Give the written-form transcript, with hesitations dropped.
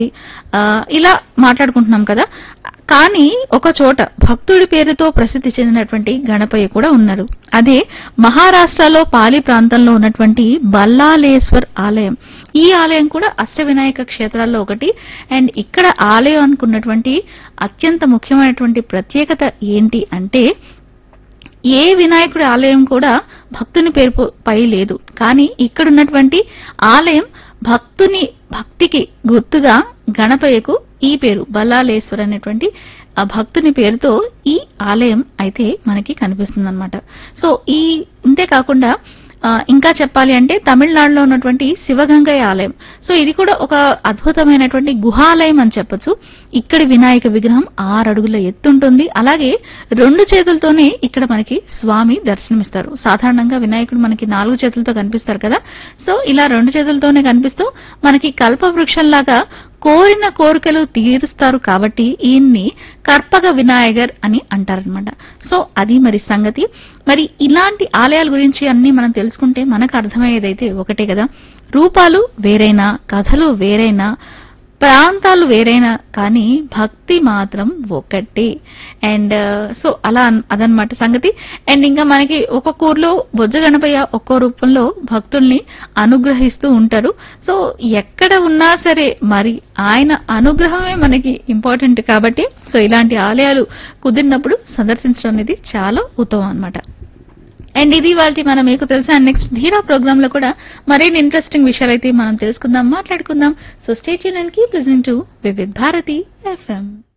ఇలా మాట్లాడుకుంటున్నాం కదా. కానీ ఒక చోట భక్తుడి పేరుతో ప్రసిద్ధి చెందినటువంటి గణపయ్య కూడా ఉన్నారు. అదే మహారాష్ట్రలో పాలి ప్రాంతంలో ఉన్నటువంటి బల్లాలేశ్వర్ ఆలయం. ఈ ఆలయం కూడా అష్టవినాయక క్షేత్రాల్లో ఒకటి. అండ్ ఇక్కడ ఆలయం అనుకున్నటువంటి అత్యంత ముఖ్యమైనటువంటి ప్రత్యేకత ఏంటి అంటే, ఏ వినాయకుడి ఆలయం కూడా భక్తుని పేరు పై లేదు. కానీ ఇక్కడ ఉన్నటువంటి ఆలయం భక్తికి గుర్తుగా గణపయ్యకు ఈ పేరు బల్లాలేశ్వర్ అనేటువంటి ఆ భక్తుని పేరుతో ఈ ఆలయం అయితే మనకి కనిపిస్తుంది. సో ఈ ఇంతే కాకుండా ఇంకా చెప్పాలి అంటే తమిళనాడులో ఉన్నటువంటి శివగంగయ్య ఆలయం. సో ఇది కూడా ఒక అద్భుతమైనటువంటి గుహాలయం అని చెప్పొచ్చు. ఇక్కడి వినాయక విగ్రహం 6 అడుగుల ఎత్తుంటుంది. అలాగే 2 చేతులతోనే ఇక్కడ మనకి స్వామి దర్శనమిస్తారు. సాధారణంగా వినాయకుడు మనకి 4 చేతులతో కనిపిస్తారు కదా. సో ఇలా 2 చేతులతోనే కనిపిస్తూ మనకి కల్పవృక్షంలాగా కోరిన కోరికలు తీరుస్తారు కాబట్టి ఈయన్ని కర్పగ వినాయగర్ అని అంటారనమాట. సో అది మరి సంగతి. మరి ఇలాంటి ఆలయాల గురించి అన్ని మనం తెలుసుకుంటే మనకు అర్థమయ్యేదైతే ఒకటే కదా, రూపాలు వేరైనా, కథలు వేరైనా, ప్రాంతాలు వేరైనా కానీ భక్తి మాత్రం ఒకటే. అండ్ సో అలా అదనమాట సంగతి. అండ్ ఇంకా మనకి ఒక్కొక్క ఊర్లో బొజ్జ గణపయ్య ఒక్కో రూపంలో భక్తుల్ని అనుగ్రహిస్తూ ఉంటారు. సో ఎక్కడ ఉన్నా సరే మరి ఆయన అనుగ్రహమే మనకి ఇంపార్టెంట్ కాబట్టి సో ఇలాంటి ఆలయాలు కుదిరినప్పుడు సందర్శించడం అనేది చాలా ఉత్తమం అన్నమాట. అండ్ ఇది వాళ్ళకి మనం మీకు తెలుసా నెక్స్ట్ ధీరా ప్రోగ్రామ్ లో కూడా మరిన్ని ఇంట్రెస్టింగ్ విషయాలు అయితే మనం తెలుసుకుందాం, మాట్లాడుకుందాం. So stay tune and keep listening to Vividh Bharati FM.